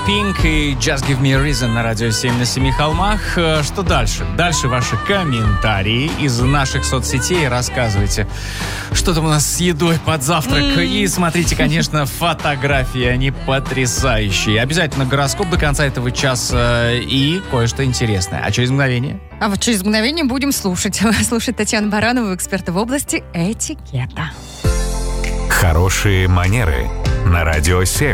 Pink и Just Give Me a Reason на радио 7 на 7 холмах. Что дальше? Дальше ваши комментарии из наших соцсетей. Рассказывайте, что там у нас с едой под завтрак. И смотрите, конечно, фотографии, они потрясающие. Обязательно гороскоп до конца этого часа и кое-что интересное. А через мгновение? А вот через мгновение будем слушать Татьяну Баранову, эксперта в области этикета. Хорошие манеры на радио 7.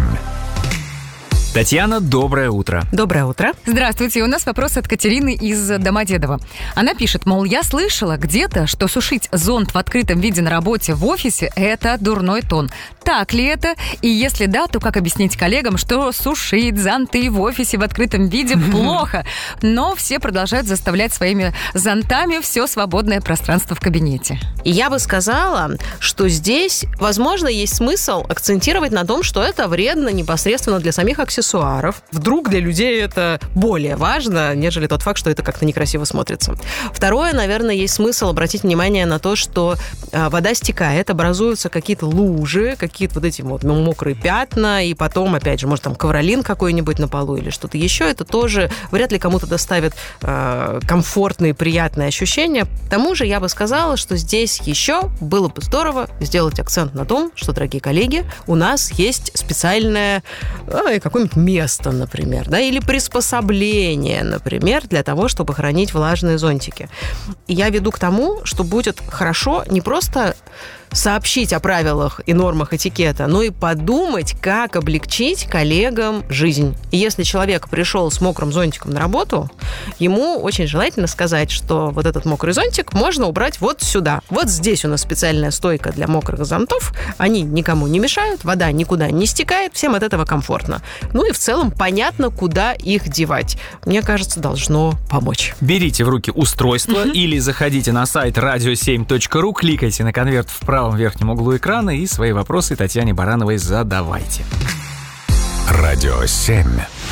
Татьяна, доброе утро. Доброе утро. Здравствуйте. У нас вопрос от Катерины из Домодедово. Она пишет, мол, я слышала где-то, что сушить зонт в открытом виде на работе в офисе – это дурной тон. Так ли это? И если да, то как объяснить коллегам, что сушить зонты в офисе в открытом виде плохо? Но все продолжают заставлять своими зонтами все свободное пространство в кабинете. И я бы сказала, что здесь, возможно, есть смысл акцентировать на том, что это вредно непосредственно для самих аксессуаров. Вдруг для людей это более важно, нежели тот факт, что это как-то некрасиво смотрится. Второе, наверное, есть смысл обратить внимание на то, что вода стекает, образуются какие-то лужи, какие-то вот эти вот мокрые пятна, и потом, опять же, может, там ковролин какой-нибудь на полу или что-то еще. Это тоже вряд ли кому-то доставит комфортные, приятные ощущения. К тому же я бы сказала, что здесь еще было бы здорово сделать акцент на том, что, дорогие коллеги, у нас есть специальное какое-нибудь место, например, да, или приспособление, например, для того, чтобы хранить влажные зонтики. И я веду к тому, что будет хорошо не просто сообщить о правилах и нормах этикета, но и подумать, как облегчить коллегам жизнь. И если человек пришел с мокрым зонтиком на работу, ему очень желательно сказать, что вот этот мокрый зонтик можно убрать вот сюда. Вот здесь у нас специальная стойка для мокрых зонтов. Они никому не мешают, вода никуда не стекает, всем от этого комфортно. Ну и в целом понятно, куда их девать. Мне кажется, должно помочь. Берите в руки устройство или заходите на сайт radio7.ru, кликайте на конверт в правом верхнем углу экрана и свои вопросы Татьяне Барановой задавайте. Радио 7.